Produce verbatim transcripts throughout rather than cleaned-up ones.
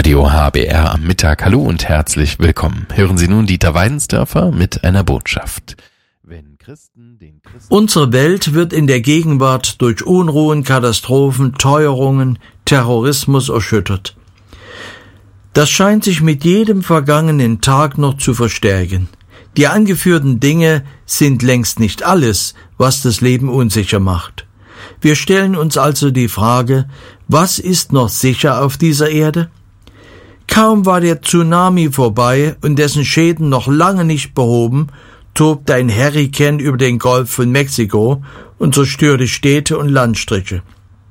Radio H B R am Mittag. Hallo und herzlich willkommen. Hören Sie nun Dieter Weinsdörfer mit einer Botschaft. Wenn Christen den Christen Unsere Welt wird in der Gegenwart durch Unruhen, Katastrophen, Teuerungen, Terrorismus erschüttert. Das scheint sich mit jedem vergangenen Tag noch zu verstärken. Die angeführten Dinge sind längst nicht alles, was das Leben unsicher macht. Wir stellen uns also die Frage, was ist noch sicher auf dieser Erde? Kaum war der Tsunami vorbei und dessen Schäden noch lange nicht behoben, tobte ein Hurrikan über den Golf von Mexiko und zerstörte Städte und Landstriche.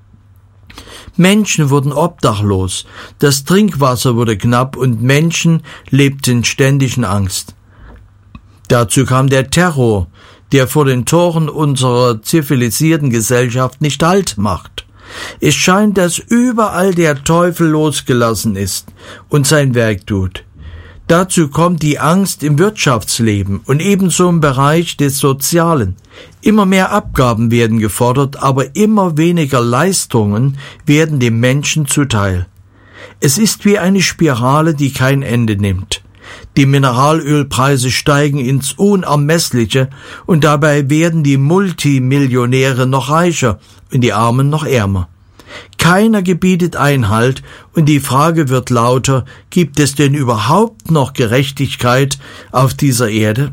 Menschen wurden obdachlos, das Trinkwasser wurde knapp und Menschen lebten ständig in Angst. Dazu kam der Terror, der vor den Toren unserer zivilisierten Gesellschaft nicht Halt macht. Es scheint, dass überall der Teufel losgelassen ist und sein Werk tut. Dazu kommt die Angst im Wirtschaftsleben und ebenso im Bereich des Sozialen. Immer mehr Abgaben werden gefordert, aber immer weniger Leistungen werden dem Menschen zuteil. Es ist wie eine Spirale, die kein Ende nimmt. Die Mineralölpreise steigen ins Unermessliche und dabei werden die Multimillionäre noch reicher und die Armen noch ärmer. Keiner gebietet Einhalt und die Frage wird lauter, gibt es denn überhaupt noch Gerechtigkeit auf dieser Erde?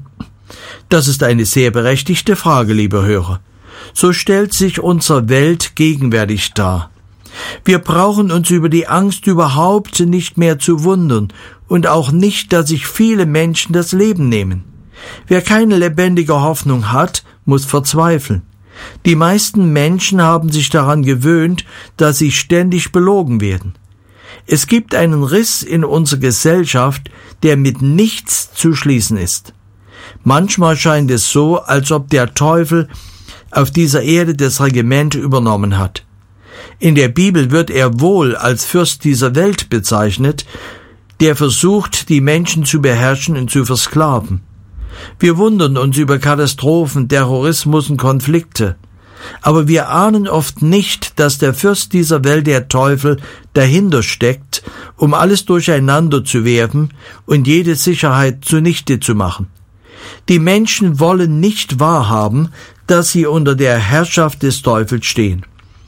Das ist eine sehr berechtigte Frage, liebe Hörer. So stellt sich unsere Welt gegenwärtig dar. Wir brauchen uns über die Angst überhaupt nicht mehr zu wundern und auch nicht, dass sich viele Menschen das Leben nehmen. Wer keine lebendige Hoffnung hat, muss verzweifeln. Die meisten Menschen haben sich daran gewöhnt, dass sie ständig belogen werden. Es gibt einen Riss in unserer Gesellschaft, der mit nichts zu schließen ist. Manchmal scheint es so, als ob der Teufel auf dieser Erde das Regiment übernommen hat. In der Bibel wird er wohl als Fürst dieser Welt bezeichnet, der versucht, die Menschen zu beherrschen und zu versklaven. Wir wundern uns über Katastrophen, Terrorismus und Konflikte. Aber wir ahnen oft nicht, dass der Fürst dieser Welt, der Teufel, dahinter steckt, um alles durcheinander zu werfen und jede Sicherheit zunichte zu machen. Die Menschen wollen nicht wahrhaben, dass sie unter der Herrschaft des Teufels stehen.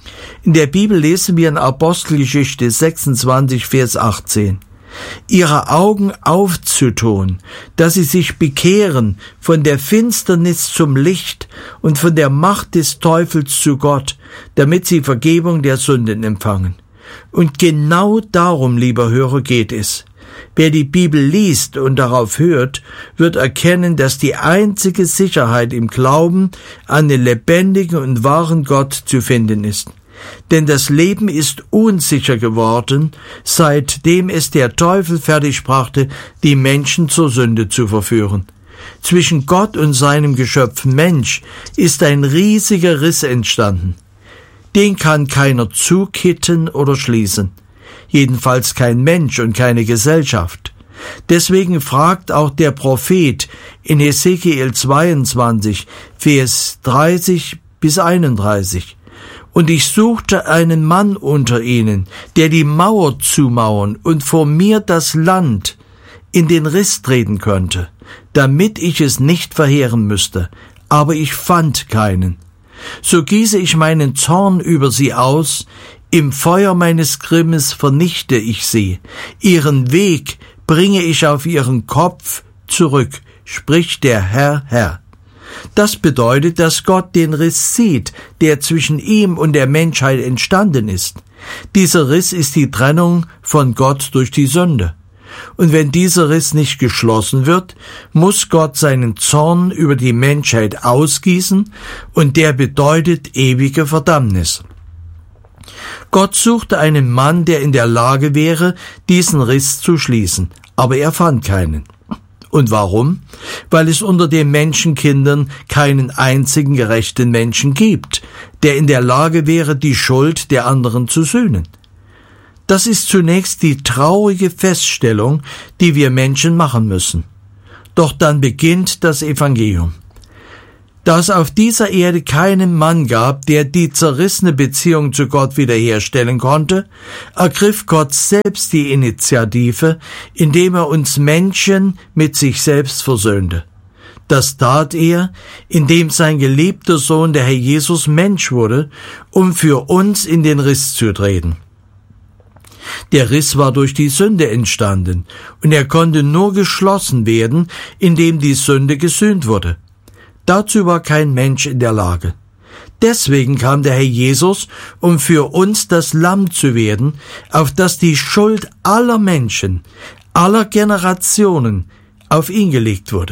In der Bibel lesen wir in Apostelgeschichte sechsundzwanzig, Vers achtzehn. Ihre Augen aufzutun, dass sie sich bekehren von der Finsternis zum Licht und von der Macht des Teufels zu Gott, damit sie Vergebung der Sünden empfangen. Und genau darum, lieber Hörer, geht es. Wer die Bibel liest und darauf hört, wird erkennen, dass die einzige Sicherheit im Glauben an den lebendigen und wahren Gott zu finden ist. Denn das Leben ist unsicher geworden, seitdem es der Teufel fertigbrachte, die Menschen zur Sünde zu verführen. Zwischen Gott und seinem Geschöpf Mensch ist ein riesiger Riss entstanden. Den kann keiner zukitten oder schließen. Jedenfalls kein Mensch und keine Gesellschaft. Deswegen fragt auch der Prophet in Hesekiel zweiundzwanzig, Vers dreißig bis einunddreißig. Und ich suchte einen Mann unter ihnen, der die Mauer zumauern und vor mir das Land in den Riss treten könnte, damit ich es nicht verheeren müsste. Aber ich fand keinen. So gieße ich meinen Zorn über sie aus, im Feuer meines Grimmes vernichte ich sie. Ihren Weg bringe ich auf ihren Kopf zurück, spricht der Herr, Herr. Das bedeutet, dass Gott den Riss sieht, der zwischen ihm und der Menschheit entstanden ist. Dieser Riss ist die Trennung von Gott durch die Sünde. Und wenn dieser Riss nicht geschlossen wird, muss Gott seinen Zorn über die Menschheit ausgießen, und der bedeutet ewige Verdammnis. Gott suchte einen Mann, der in der Lage wäre, diesen Riss zu schließen, aber er fand keinen. Und warum? Weil es unter den Menschenkindern keinen einzigen gerechten Menschen gibt, der in der Lage wäre, die Schuld der anderen zu sühnen. Das ist zunächst die traurige Feststellung, die wir Menschen machen müssen. Doch dann beginnt das Evangelium. Da es auf dieser Erde keinen Mann gab, der die zerrissene Beziehung zu Gott wiederherstellen konnte, ergriff Gott selbst die Initiative, indem er uns Menschen mit sich selbst versöhnte. Das tat er, indem sein geliebter Sohn, der Herr Jesus, Mensch wurde, um für uns in den Riss zu treten. Der Riss war durch die Sünde entstanden, und er konnte nur geschlossen werden, indem die Sünde gesühnt wurde. Dazu war kein Mensch in der Lage. Deswegen kam der Herr Jesus, um für uns das Lamm zu werden, auf das die Schuld aller Menschen, aller Generationen auf ihn gelegt wurde.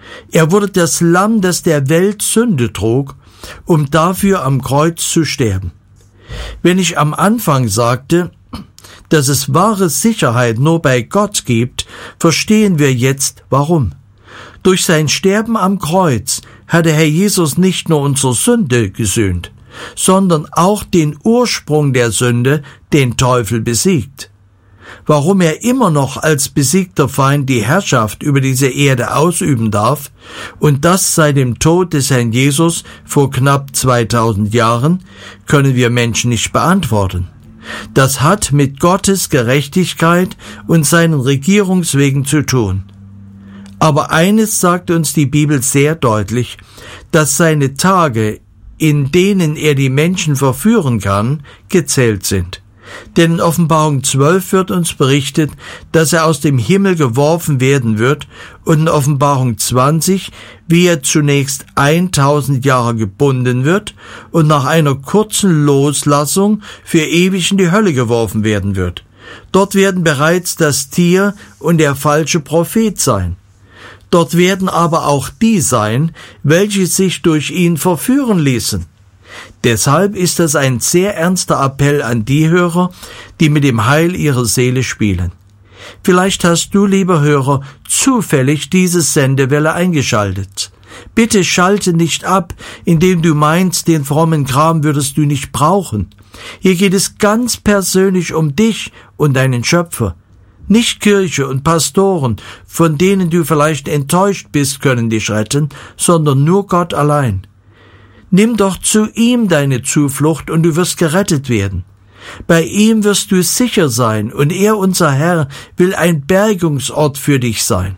Er wurde das Lamm, das der Welt Sünde trug, um dafür am Kreuz zu sterben. Wenn ich am Anfang sagte, dass es wahre Sicherheit nur bei Gott gibt, verstehen wir jetzt, warum. Durch sein Sterben am Kreuz hat der Herr Jesus nicht nur unsere Sünde gesühnt, sondern auch den Ursprung der Sünde, den Teufel, besiegt. Warum er immer noch als besiegter Feind die Herrschaft über diese Erde ausüben darf, und das seit dem Tod des Herrn Jesus vor knapp zweitausend Jahren, können wir Menschen nicht beantworten. Das hat mit Gottes Gerechtigkeit und seinen Regierungswegen zu tun. Aber eines sagt uns die Bibel sehr deutlich, dass seine Tage, in denen er die Menschen verführen kann, gezählt sind. Denn in Offenbarung zwölf wird uns berichtet, dass er aus dem Himmel geworfen werden wird, und in Offenbarung zwanzig, wie er zunächst tausend Jahre gebunden wird und nach einer kurzen Loslassung für ewig in die Hölle geworfen werden wird. Dort werden bereits das Tier und der falsche Prophet sein. Dort werden aber auch die sein, welche sich durch ihn verführen ließen. Deshalb ist das ein sehr ernster Appell an die Hörer, die mit dem Heil ihrer Seele spielen. Vielleicht hast du, lieber Hörer, zufällig diese Sendewelle eingeschaltet. Bitte schalte nicht ab, indem du meinst, den frommen Kram würdest du nicht brauchen. Hier geht es ganz persönlich um dich und deinen Schöpfer. Nicht Kirche und Pastoren, von denen du vielleicht enttäuscht bist, können dich retten, sondern nur Gott allein. Nimm doch zu ihm deine Zuflucht, und du wirst gerettet werden. Bei ihm wirst du sicher sein, und er, unser Herr, will ein Bergungsort für dich sein.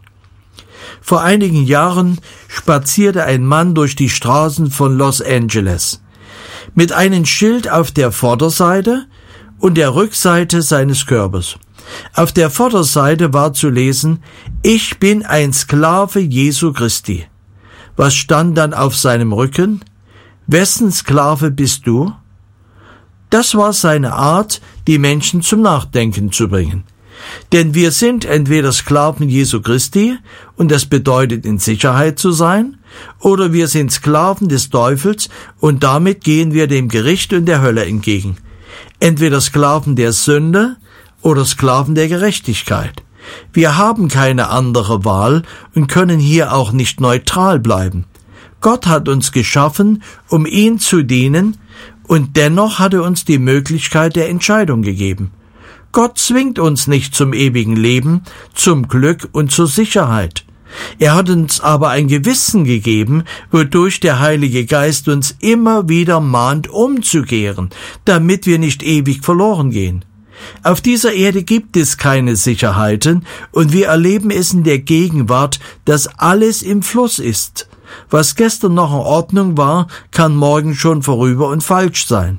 Vor einigen Jahren spazierte ein Mann durch die Straßen von Los Angeles mit einem Schild auf der Vorderseite und der Rückseite seines Körpers. Auf der Vorderseite war zu lesen: Ich bin ein Sklave Jesu Christi. Was stand dann auf seinem Rücken? Wessen Sklave bist du? Das war seine Art, die Menschen zum Nachdenken zu bringen. Denn wir sind entweder Sklaven Jesu Christi, und das bedeutet, in Sicherheit zu sein, oder wir sind Sklaven des Teufels, und damit gehen wir dem Gericht und der Hölle entgegen. Entweder Sklaven der Sünde oder Sklaven der Gerechtigkeit. Wir haben keine andere Wahl und können hier auch nicht neutral bleiben. Gott hat uns geschaffen, um ihm zu dienen, und dennoch hat er uns die Möglichkeit der Entscheidung gegeben. Gott zwingt uns nicht zum ewigen Leben, zum Glück und zur Sicherheit. Er hat uns aber ein Gewissen gegeben, wodurch der Heilige Geist uns immer wieder mahnt, umzukehren, damit wir nicht ewig verloren gehen. Auf dieser Erde gibt es keine Sicherheiten, und wir erleben es in der Gegenwart, dass alles im Fluss ist. Was gestern noch in Ordnung war, kann morgen schon vorüber und falsch sein.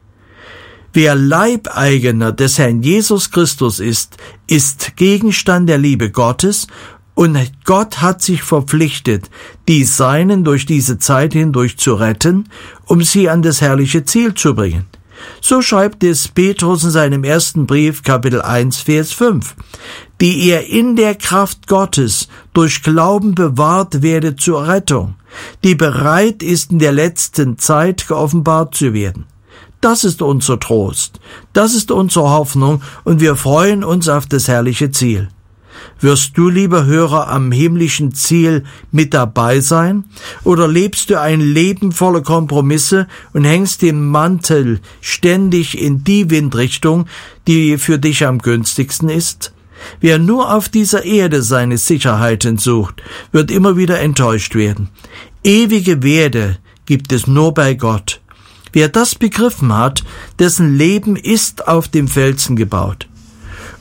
Wer Leibeigener des Herrn Jesus Christus ist, ist Gegenstand der Liebe Gottes, und Gott hat sich verpflichtet, die Seinen durch diese Zeit hindurch zu retten, um sie an das herrliche Ziel zu bringen. So schreibt es Petrus in seinem ersten Brief, Kapitel eins, Vers fünf, die ihr in der Kraft Gottes durch Glauben bewahrt werdet zur Rettung, die bereit ist, in der letzten Zeit geoffenbart zu werden. Das ist unser Trost, das ist unsere Hoffnung, und wir freuen uns auf das herrliche Ziel. Wirst du, lieber Hörer, am himmlischen Ziel mit dabei sein? Oder lebst du ein Leben voller Kompromisse und hängst den Mantel ständig in die Windrichtung, die für dich am günstigsten ist? Wer nur auf dieser Erde seine Sicherheiten sucht, wird immer wieder enttäuscht werden. Ewige Werte gibt es nur bei Gott. Wer das begriffen hat, dessen Leben ist auf dem Felsen gebaut.